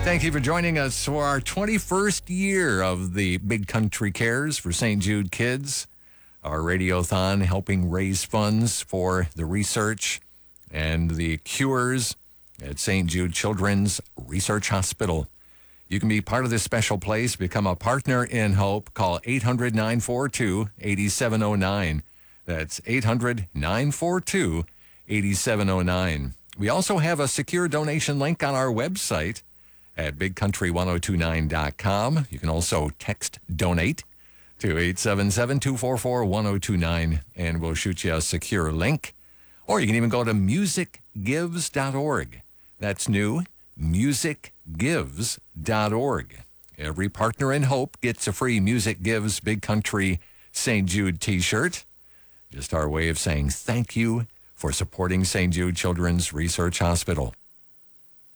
Thank you for joining us for our 21st year of the Big Country Cares for St. Jude Kids, our radiothon helping raise funds for the research and the cures at St. Jude Children's Research Hospital. You can be part of this special place, become a partner in hope. Call 800-942-8709. That's 800-942-8709. We also have a secure donation link on our website at bigcountry1029.com. You can also text donate to 877-244-1029, and we'll shoot you a secure link. Or you can even go to musicgives.org. That's new, musicgives.org. Every partner in hope gets a free Music Gives Big Country St. Jude t-shirt. Just our way of saying thank you for supporting St. Jude Children's Research Hospital.